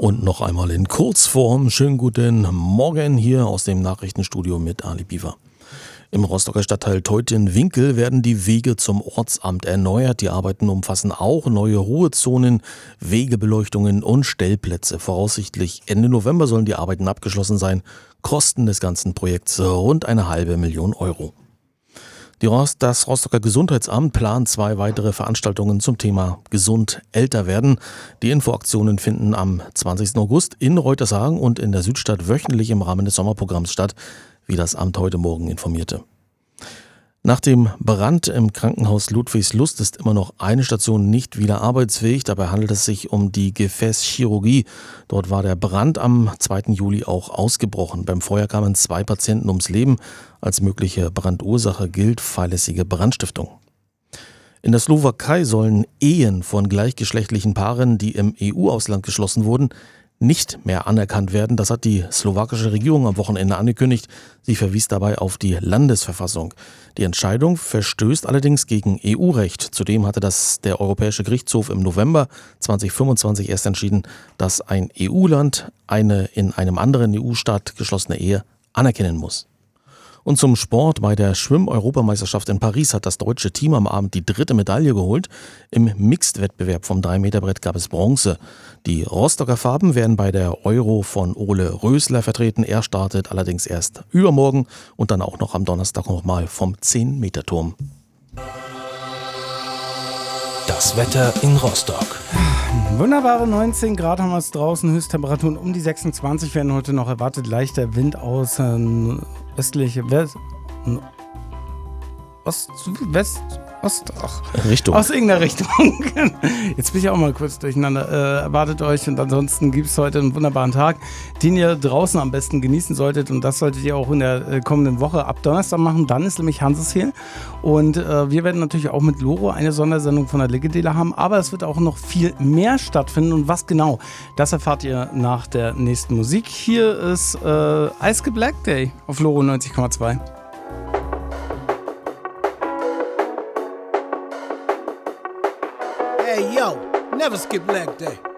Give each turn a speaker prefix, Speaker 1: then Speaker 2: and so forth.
Speaker 1: Und noch einmal in Kurzform, schönen guten Morgen hier aus dem Nachrichtenstudio mit Ali Biver. Im Rostocker Stadtteil Teutin-Winkel werden die Wege zum Ortsamt erneuert. Die Arbeiten umfassen auch neue Ruhezonen, Wegebeleuchtungen und Stellplätze. Voraussichtlich Ende November sollen die Arbeiten abgeschlossen sein. Kosten des ganzen Projekts rund 500.000 Euro. Das Rostocker Gesundheitsamt plant 2 weitere Veranstaltungen zum Thema gesund älter werden. Die Infoaktionen finden am 20. August in Reutershagen und in der Südstadt wöchentlich im Rahmen des Sommerprogramms statt, wie das Amt heute Morgen informierte. Nach dem Brand im Krankenhaus Ludwigslust ist immer noch eine Station nicht wieder arbeitsfähig. Dabei handelt es sich um die Gefäßchirurgie. Dort war der Brand am 2. Juli auch ausgebrochen. Beim Feuer kamen 2 Patienten ums Leben. Als mögliche Brandursache gilt fahrlässige Brandstiftung. In der Slowakei sollen Ehen von gleichgeschlechtlichen Paaren, die im EU-Ausland geschlossen wurden, nicht mehr anerkannt werden. Das hat die slowakische Regierung am Wochenende angekündigt. Sie verwies dabei auf die Landesverfassung. Die Entscheidung verstößt allerdings gegen EU-Recht. Zudem hatte der Europäische Gerichtshof im November 2025 erst entschieden, dass ein EU-Land eine in einem anderen EU-Staat geschlossene Ehe anerkennen muss. Und zum Sport: Bei der Schwimm-Europameisterschaft in Paris hat das deutsche Team am Abend die 3. Medaille geholt. Im Mixed-Wettbewerb vom 3-Meter-Brett gab es Bronze. Die Rostocker Farben werden bei der Euro von Ole Rösler vertreten. Er startet allerdings erst übermorgen und dann auch noch am Donnerstag nochmal vom 10-Meter-Turm.
Speaker 2: Das Wetter in Rostock.
Speaker 3: Wunderbare 19 Grad haben wir es draußen, Höchsttemperaturen um die 26 werden heute noch erwartet. Leichter Wind aus östliche
Speaker 1: Richtung.
Speaker 3: Aus irgendeiner Richtung. Jetzt bin ich auch mal kurz durcheinander. Erwartet euch, und ansonsten gibt es heute einen wunderbaren Tag, den ihr draußen am besten genießen solltet, und das solltet ihr auch in der kommenden Woche ab Donnerstag machen. Dann ist nämlich Hanseshehl, und wir werden natürlich auch mit Loro eine Sondersendung von der Liggedele haben, aber es wird auch noch viel mehr stattfinden, und was genau, das erfahrt ihr nach der nächsten Musik. Hier ist Ice Black Day auf Loro 90,2.
Speaker 4: Hey yo, never skip leg day.